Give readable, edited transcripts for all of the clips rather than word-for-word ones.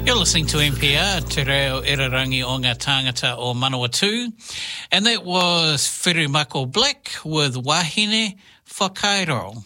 You're listening to NPR, Te Reo Irarangi o ngā tāngata o Manawatu, and that was Whirumako Black with Wahine Whakairo.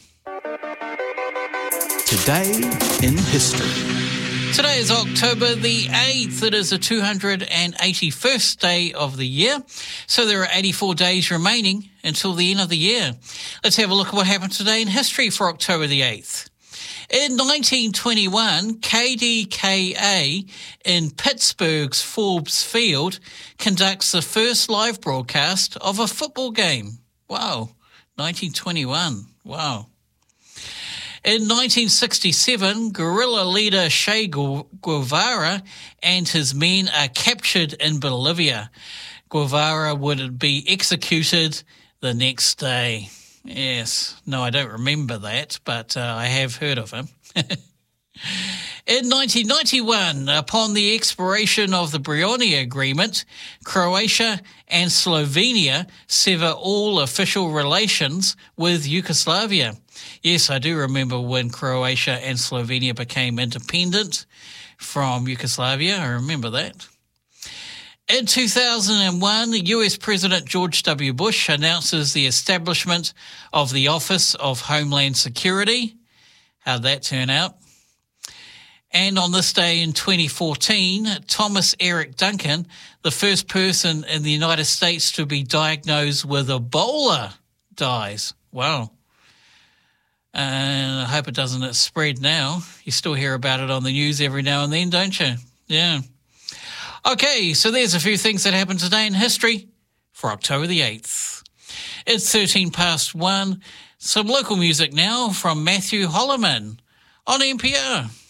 Today in History. Today is October the 8th. It is the 281st day of the year, so there are 84 days remaining until the end of the year. Let's have a look at what happened today in history for October the 8th. In 1921, KDKA in Pittsburgh's Forbes Field conducts the first live broadcast of a football game. Wow, 1921, wow. In 1967, guerrilla leader Che Guevara and his men are captured in Bolivia. Guevara would be executed the next day. Yes, no, I don't remember that, but I have heard of him. In 1991, upon the expiration of the Brioni Agreement, Croatia and Slovenia sever all official relations with Yugoslavia. Yes, I do remember when Croatia and Slovenia became independent from Yugoslavia. I remember that. In 2001, US President George W. Bush announces the establishment of the Office of Homeland Security. How'd that turn out? And on this day in 2014, Thomas Eric Duncan, the first person in the United States to be diagnosed with Ebola, dies. Wow. And I hope it doesn't spread now. You still hear about it on the news every now and then, don't you? Yeah. Okay, so there's a few things that happened today in history for October the 8th. It's 1:13. Some local music now from Matthew Holloman on NPR.